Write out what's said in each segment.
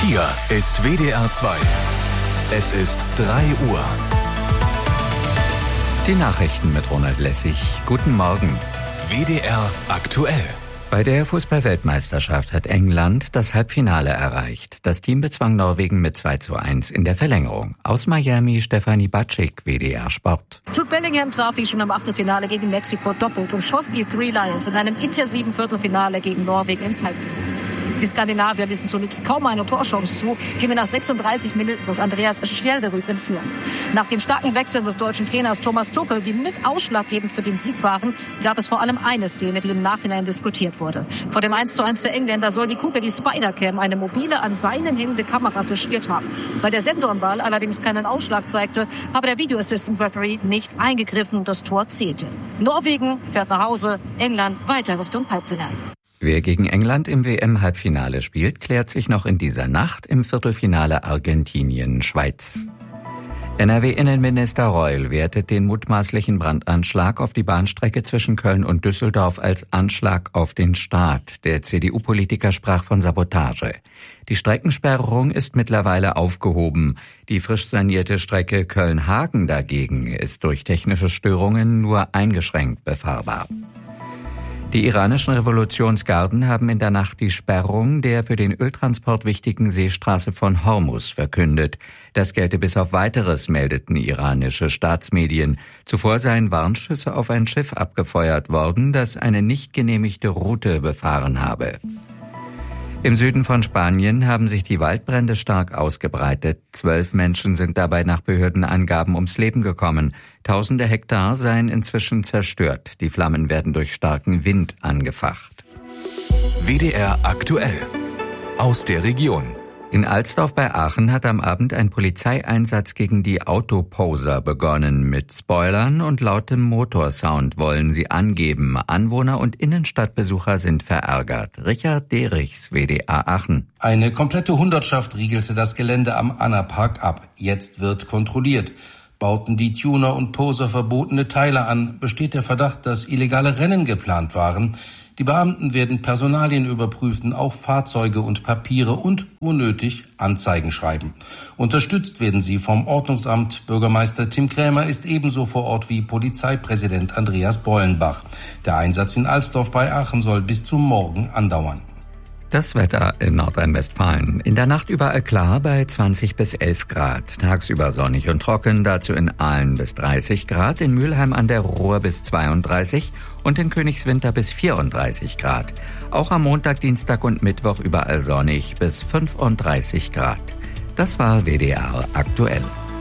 Hier ist WDR 2. Es ist 3 Uhr. Die Nachrichten mit Ronald Lessig. Guten Morgen. WDR aktuell. Bei der Fußball-Weltmeisterschaft hat England das Halbfinale erreicht. Das Team bezwang Norwegen mit 2:1 in der Verlängerung. Aus Miami Stefanie Batschik, WDR Sport. Jude Bellingham traf wie schon im Achtelfinale gegen Mexiko doppelt und schoss die Three Lions in einem intensiven Viertelfinale gegen Norwegen ins Halbfinale. Die Skandinavier wissen zunächst kaum eine Torchance zu, gingen nach 36 Minuten durch Andreas Schjelderud in Führung. Nach den starken Wechseln des deutschen Trainers Thomas Tuchel, die mit ausschlaggebend für den Sieg waren, gab es vor allem eine Szene, die im Nachhinein diskutiert wurde. Vor dem 1:1 der Engländer soll die Kugel, die Spider-Cam, eine mobile, an Seinen hängende Kamera touchiert haben. Weil der Sensor am Ball allerdings keinen Ausschlag zeigte, habe der Video Assistant Referee nicht eingegriffen. Das Tor zählte. Norwegen fährt nach Hause, England weiter Richtung Halbfinale. Wer gegen England im WM-Halbfinale spielt, klärt sich noch in dieser Nacht im Viertelfinale Argentinien-Schweiz. NRW-Innenminister Reul wertet den mutmaßlichen Brandanschlag auf die Bahnstrecke zwischen Köln und Düsseldorf als Anschlag auf den Staat. Der CDU-Politiker sprach von Sabotage. Die Streckensperrung ist mittlerweile aufgehoben. Die frisch sanierte Strecke Köln-Hagen dagegen ist durch technische Störungen nur eingeschränkt befahrbar. Die iranischen Revolutionsgarden haben in der Nacht die Sperrung der für den Öltransport wichtigen Seestraße von Hormuz verkündet. Das gelte bis auf Weiteres, meldeten iranische Staatsmedien. Zuvor seien Warnschüsse auf ein Schiff abgefeuert worden, das eine nicht genehmigte Route befahren habe. Im Süden von Spanien haben sich die Waldbrände stark ausgebreitet. 12 Menschen sind dabei nach Behördenangaben ums Leben gekommen. Tausende Hektar seien inzwischen zerstört. Die Flammen werden durch starken Wind angefacht. WDR aktuell. Aus der Region. In Alsdorf bei Aachen hat am Abend ein Polizeieinsatz gegen die Autoposer begonnen. Mit Spoilern und lautem Motorsound wollen sie angeben. Anwohner und Innenstadtbesucher sind verärgert. Richard Derichs, WDR Aachen. Eine komplette Hundertschaft riegelte das Gelände am Anna-Park ab. Jetzt wird kontrolliert. Bauten die Tuner und Poser verbotene Teile an, besteht der Verdacht, dass illegale Rennen geplant waren. Die Beamten werden Personalien überprüfen, auch Fahrzeuge und Papiere und, wo nötig, Anzeigen schreiben. Unterstützt werden sie vom Ordnungsamt. Bürgermeister Tim Krämer ist ebenso vor Ort wie Polizeipräsident Andreas Bollenbach. Der Einsatz in Alsdorf bei Aachen soll bis zum Morgen andauern. Das Wetter in Nordrhein-Westfalen. In der Nacht überall klar bei 20 bis 11 Grad. Tagsüber sonnig und trocken, dazu in Aalen bis 30 Grad, in Mülheim an der Ruhr bis 32 und in Königswinter bis 34 Grad. Auch am Montag, Dienstag und Mittwoch überall sonnig bis 35 Grad. Das war WDR aktuell.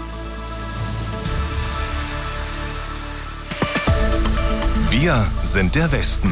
Wir sind der Westen.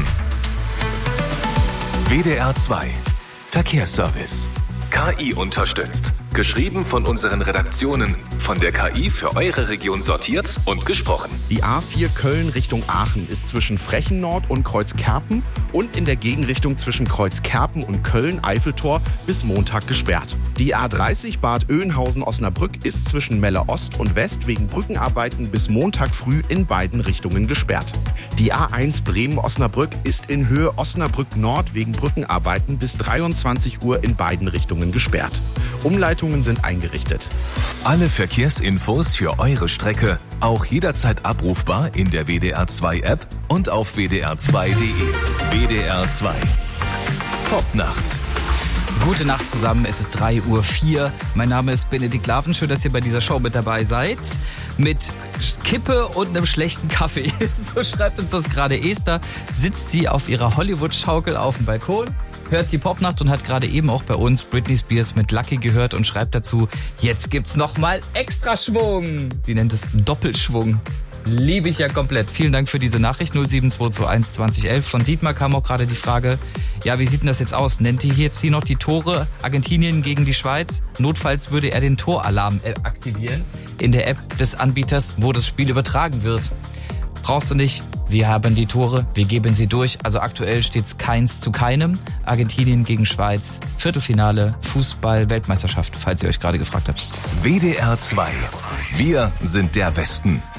WDR 2 Verkehrsservice. KI unterstützt. Geschrieben von unseren Redaktionen. Von der KI für eure Region sortiert und gesprochen. Die A4 Köln Richtung Aachen ist zwischen Frechen-Nord und Kreuzkerpen und in der Gegenrichtung zwischen Kreuzkerpen und Köln-Eiffeltor bis Montag gesperrt. Die A30 Bad Oeynhausen-Osnabrück ist zwischen Melle Ost und West wegen Brückenarbeiten bis Montag früh in beiden Richtungen gesperrt. Die A1 Bremen-Osnabrück ist in Höhe Osnabrück Nord wegen Brückenarbeiten bis 23 Uhr in beiden Richtungen gesperrt. Umleitungen sind eingerichtet. Alle Verkehrsinfos für eure Strecke auch jederzeit abrufbar in der WDR 2 App und auf wdr2.de. WDR 2 Popnacht. Gute Nacht zusammen, es ist 3:04 Uhr. Mein Name ist Benedikt Laven, schön, dass ihr bei dieser Show mit dabei seid. Mit Kippe und einem schlechten Kaffee. So schreibt uns das gerade Esther. Sitzt sie auf ihrer Hollywood-Schaukel auf dem Balkon, hört die Popnacht und hat gerade eben auch bei uns Britney Spears mit Lucky gehört und schreibt dazu, jetzt gibt's nochmal Extraschwung. Sie nennt es Doppelschwung. Liebe ich ja komplett. Vielen Dank für diese Nachricht. 07221 2011. Von Dietmar kam auch gerade die Frage, ja, wie sieht denn das jetzt aus? Nennt ihr jetzt hier noch die Tore Argentinien gegen die Schweiz? Notfalls würde er den Toralarm aktivieren in der App des Anbieters, wo das Spiel übertragen wird. Brauchst du nicht. Wir haben die Tore, wir geben sie durch. Also aktuell steht es 1:keinem. Argentinien gegen Schweiz. Viertelfinale, Fußball-Weltmeisterschaft, falls ihr euch gerade gefragt habt. WDR 2. Wir sind der Westen.